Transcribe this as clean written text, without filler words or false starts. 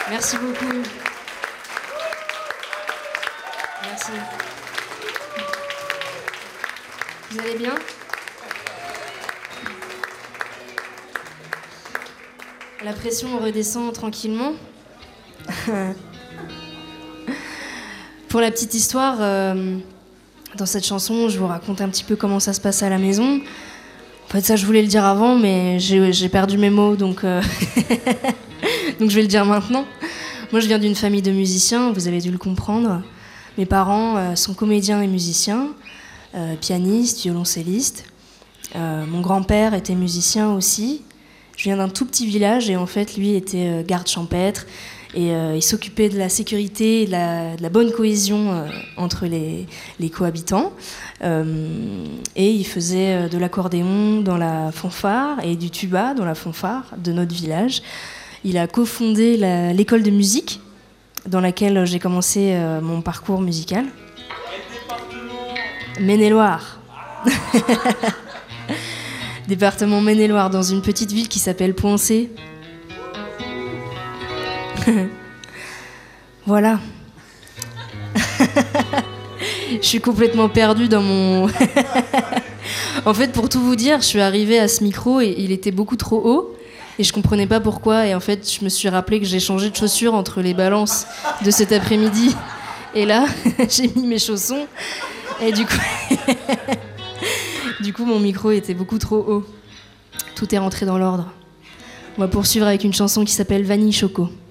Merci beaucoup. Merci. Vous allez bien ? La pression redescend tranquillement. Pour la petite histoire, dans cette chanson, je vous raconte un petit peu comment ça se passe à la maison. En fait, ça, je voulais le dire avant, mais j'ai perdu mes mots, donc, donc je vais le dire maintenant. Moi, je viens d'une famille de musiciens, vous avez dû le comprendre. Mes parents sont comédiens et musiciens, pianistes, violoncellistes. Mon grand-père était musicien aussi. Je viens d'un tout petit village et en fait, lui était garde champêtre et il s'occupait de la sécurité et de la bonne cohésion entre les cohabitants. Et il faisait de l'accordéon dans la fanfare et du tuba dans la fanfare de notre village. Il a cofondé l'école de musique dans laquelle j'ai commencé mon parcours musical. Quel département ? Maine-et-Loire. Département Maine-et-Loire, dans une petite ville qui s'appelle Poincé. Voilà. Je suis complètement perdue dans mon... En fait, pour tout vous dire, je suis arrivée à ce micro et il était beaucoup trop haut. Et je comprenais pas pourquoi. Et en fait, je me suis rappelé que j'ai changé de chaussures entre les balances de cet après-midi. Et là, j'ai mis mes chaussons. Et du coup, mon micro était beaucoup trop haut. Tout est rentré dans l'ordre. On va poursuivre avec une chanson qui s'appelle Vanille Choco.